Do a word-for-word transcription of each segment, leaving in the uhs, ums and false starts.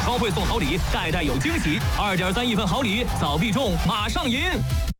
超会送好礼，代代有惊喜。二点三亿份好礼，早必中，马上赢！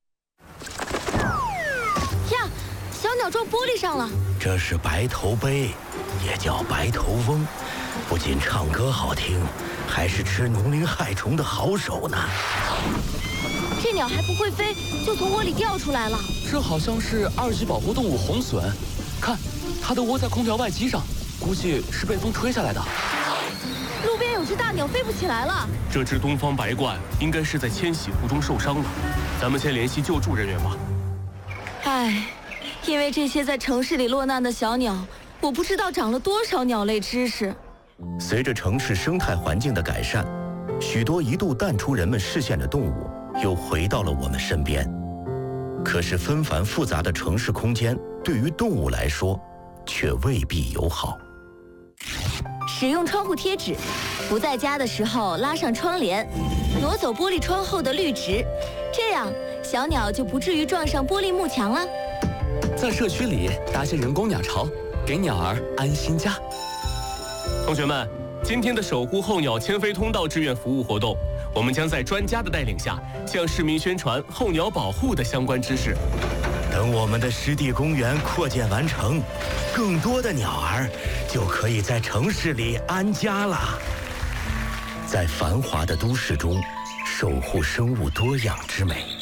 呀，小鸟撞玻璃上了。 这是白头鹎，也叫白头翁，不仅唱歌好听，还是吃农林害虫的好手呢。 这鸟还不会飞，就从窝里掉出来了。 这好像是二级保护动物红隼，看，它都窝在空调外机上，估计是被风吹下来的。 路边有只大鸟飞不起来了。 这只东方白鹳应该是在迁徙途中受伤了，咱们先联系救助人员吧。 唉，因为这些在城市里落难的小鸟，我不知道长了多少鸟类知识。 随着城市生态环境的改善，许多一度淡出人们视线的动物又回到了我们身边。可是纷繁复杂的城市空间对于动物来说却未必友好。 使用窗户贴纸，不在家的时候拉上窗帘，挪走玻璃窗后的绿植，这样小鸟就不至于撞上玻璃幕墙了。 在社区里搭些人工鸟巢，给鸟儿安心家。 同学们，今天的守护候鸟迁飞通道志愿服务活动，我们将在专家的带领下，向市民宣传候鸟保护的相关知识。 等我们的湿地公园扩建完成，更多的鸟儿就可以在城市里安家了。在繁华的都市中，守护生物多样之美。